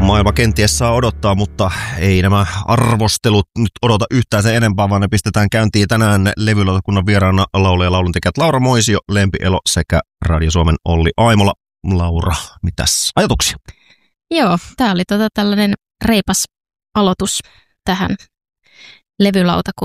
maailma kenties saa odottaa, mutta ei nämä arvostelut nyt odota yhtään sen enempää, vaan ne pistetään käyntiin tänään levylautakunnan vieraana laulaja ja lauluntekijät Laura Moisio, Lempi Elo sekä Radio Suomen Olli Aimola. Laura, mitäs ajatuksia? Joo, tämä oli tällainen reipas aloitus tähän levylautakunnan